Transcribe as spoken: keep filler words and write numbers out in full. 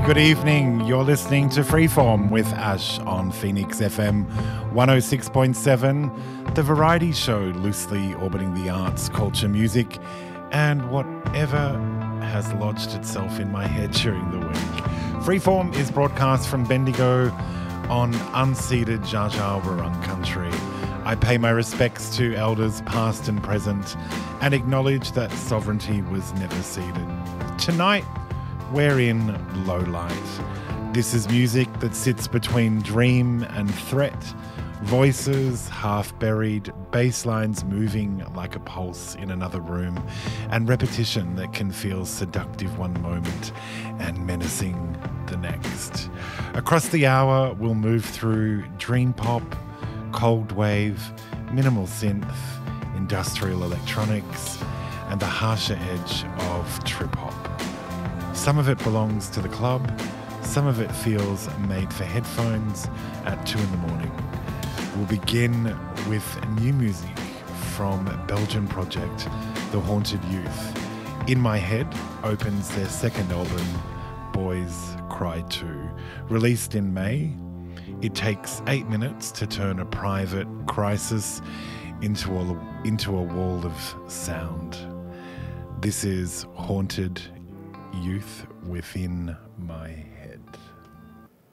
Good evening. You're listening to Freeform with Ash on Phoenix F M one oh six point seven, the variety show loosely orbiting the arts, culture, music, and whatever has lodged itself in my head during the week. Freeform is broadcast from Bendigo on unceded Dja Dja Wurrung country. I pay my respects to elders past and present and acknowledge that sovereignty was never ceded. Tonight, we're in low light. This is music that sits between dream and threat, voices half buried, bass lines moving like a pulse in another room, and repetition that can feel seductive one moment and menacing the next. Across the hour, we'll move through dream pop, cold wave, minimal synth, industrial electronics, and the harsher edge of trip hop. Some of it belongs to the club, some of it feels made for headphones at two in the morning. We'll begin with new music from Belgian project The Haunted Youth. In My Head opens their second album, Boys Cry Too. Released in May, it takes eight minutes to turn a private crisis into a, into a wall of sound. This is Haunted Youth Within My Head.